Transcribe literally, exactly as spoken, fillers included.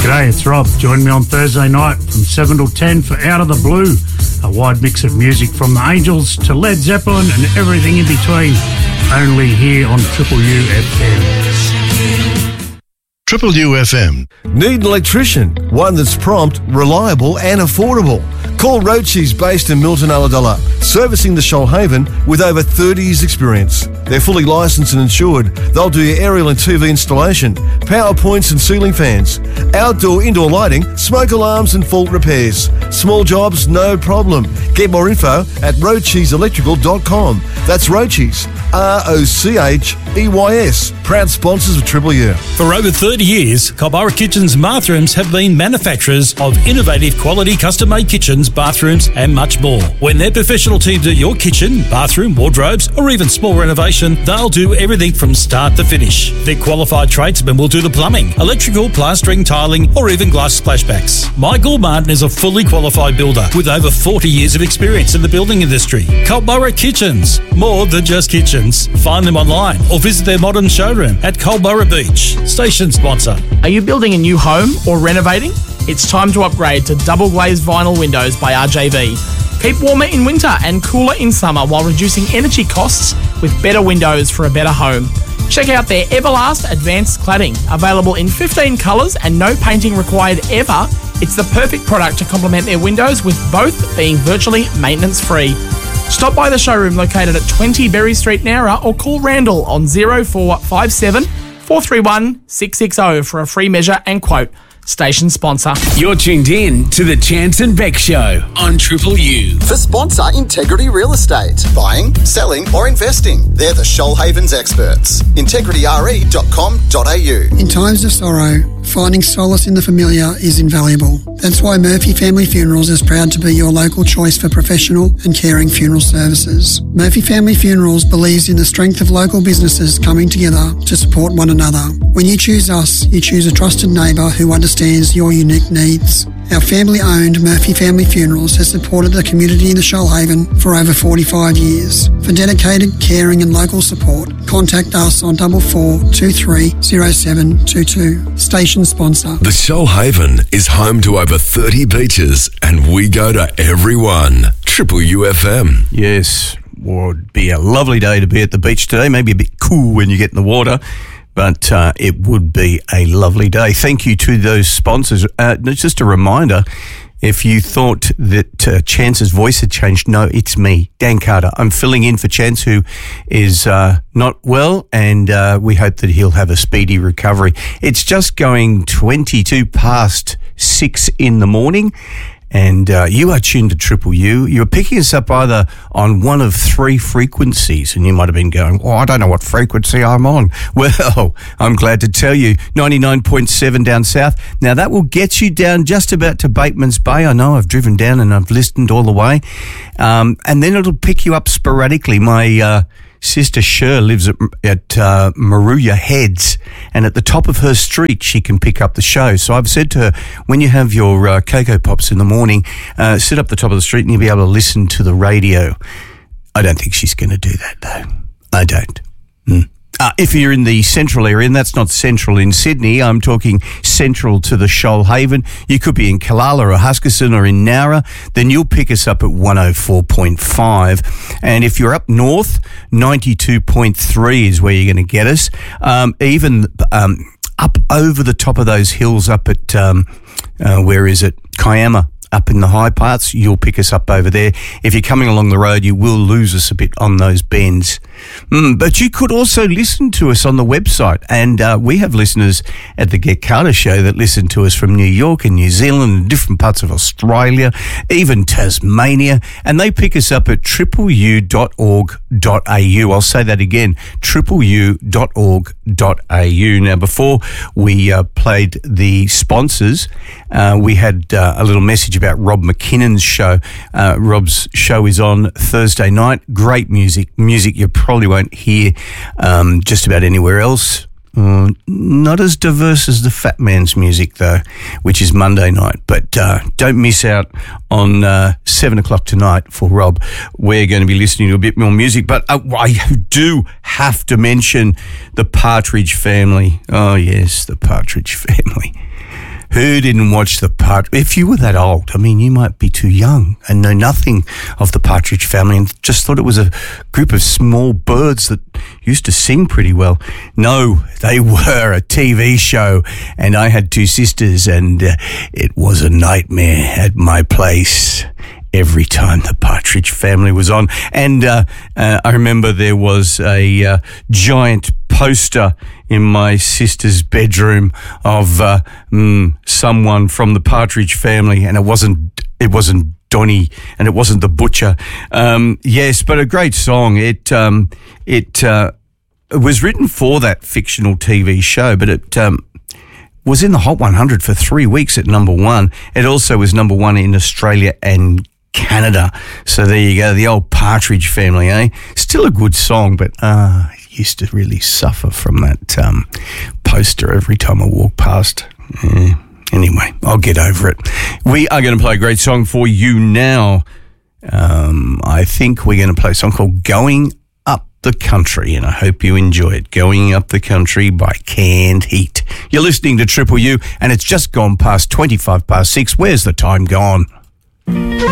G'day, it's Rob. Join me on Thursday night from seven till ten for Out of the Blue, a wide mix of music from the Angels to Led Zeppelin and everything in between, only here on Triple U F M. Triple U F M. Need an electrician? One that's prompt, reliable and affordable. Call Roachies, based in Milton Ulladulla, servicing the Shoalhaven with over thirty years experience. They're fully licensed and insured. They'll do your aerial and T V installation, power points and ceiling fans, outdoor, indoor lighting, smoke alarms and fault repairs. Small jobs, no problem. Get more info at roachies electrical dot com. That's Roachies, R O C H E Y S. Proud sponsors of Triple U. For over thirty years, Culburra Kitchens and Bathrooms have been manufacturers of innovative quality custom-made kitchens, bathrooms and much more. When their professional team do your kitchen, bathroom, wardrobes or even small renovation, they'll do everything from start to finish. Their qualified tradesmen will do the plumbing, electrical, plastering, tiling or even glass splashbacks. Michael Martin is a fully qualified builder with over forty years of experience in the building industry. Culburra Kitchens, more than just kitchens. Find them online or visit their modern showroom at Culburra Beach. Station sponsor. Are you building a new home or renovating? It's time to upgrade to double glazed vinyl windows by R J V. Keep warmer in winter and cooler in summer while reducing energy costs with better windows for a better home. Check out their Everlast Advanced Cladding, available in fifteen colours and no painting required ever. It's the perfect product to complement their windows, with both being virtually maintenance free. Stop by the showroom located at twenty Berry Street, Nowra, or call Randall on zero four five seven, four three one, six six zero for a free measure and quote. Station sponsor. You're tuned in to the Chance and Beck Show on Triple U. For sponsor Integrity Real Estate. Buying, selling or investing. They're the Shoalhaven's experts. integrity r e dot com dot a u. In times of sorrow, finding solace in the familiar is invaluable. That's why Murphy Family Funerals is proud to be your local choice for professional and caring funeral services. Murphy Family Funerals believes in the strength of local businesses coming together to support one another. When you choose us, you choose a trusted neighbour who understands your unique needs. Our family-owned Murphy Family Funerals has supported the community in the Shoalhaven for over forty-five years. For dedicated, caring and local support, contact us on double four two three zero seven two two. Station sponsor. The Shoalhaven is home to over thirty beaches and we go to every one. Triple U F M. Yes, would be a lovely day to be at the beach today. Maybe a bit cool when you get in the water, but uh, it would be a lovely day. Thank you to those sponsors. Uh, just a reminder, if you thought that uh, Chance's voice had changed, no, it's me, Dan Carter. I'm filling in for Chance, who is uh, not well, and uh, we hope that he'll have a speedy recovery. It's just going twenty-two past six in the morning, and uh, you are tuned to Triple U. You're picking us up either on one of three frequencies, and you might have been going, oh, I don't know what frequency I'm on. Well, I'm glad to tell you, ninety-nine point seven down south. Now, that will get you down just about to Bateman's Bay. I know, I've driven down and I've listened all the way. Um, and then it'll pick you up sporadically. My uh, sister Sher lives at, at uh, Maruya Heads, and at the top of her street she can pick up the show. So I've said to her, when you have your uh, Cocoa Pops in the morning, uh, sit up the top of the street and you'll be able to listen to the radio. I don't think she's going to do that, though. I don't. Mm. Uh, if you're in the central area, and that's not central in Sydney, I'm talking central to the Shoalhaven. You could be in Killala or Huskisson or in Nowra, then you'll pick us up at one oh four point five. And if you're up north, ninety-two point three is where you're going to get us. Um, even um, up over the top of those hills up at, um, uh, where is it, Kiama, up in the high parts, you'll pick us up over there. If you're coming along the road, you will lose us a bit on those bends. Mm, but you could also listen to us on the website, and uh, we have listeners at the Get Carter Show that listen to us from New York and New Zealand and different parts of Australia, even Tasmania, and they pick us up at triple u dot org dot a u. I'll say that again, triple u dot org dot a u. Now, before we uh, played the sponsors, uh, we had uh, a little message about Rob McKinnon's show. Uh, Rob's show is on Thursday night. Great music, music you probably won't hear um, just about anywhere else. Uh, not as diverse as the Fat Man's music, though, which is Monday night. But uh, don't miss out on uh, seven o'clock tonight for Rob. We're going to be listening to a bit more music. But uh, I do have to mention the Partridge Family. Oh, yes, the Partridge Family. Who didn't watch the Part? If you were that old, I mean, you might be too young and know nothing of the Partridge Family and just thought it was a group of small birds that used to sing pretty well. No, they were a T V show, and I had two sisters, and uh, it was a nightmare at my place every time the Partridge Family was on. And uh, uh, I remember there was a uh, giant poster in my sister's bedroom of uh, mm, someone from the Partridge Family, and it wasn't it wasn't Donny, and it wasn't the Butcher. Um, yes, but a great song. It um, it uh, was written for that fictional T V show, but it um, was in the Hot one hundred for three weeks at number one. It also was number one in Australia and Canada. So there you go, the old Partridge Family, eh? Still a good song, but uh, I used to really suffer from that um, poster every time I walk past. Yeah. Anyway, I'll get over it. We are going to play a great song for you now. Um, I think we're going to play a song called Going Up the Country, and I hope you enjoy it. Going Up the Country by Canned Heat. You're listening to Triple U, and it's just gone past twenty-five past six. Where's the time gone?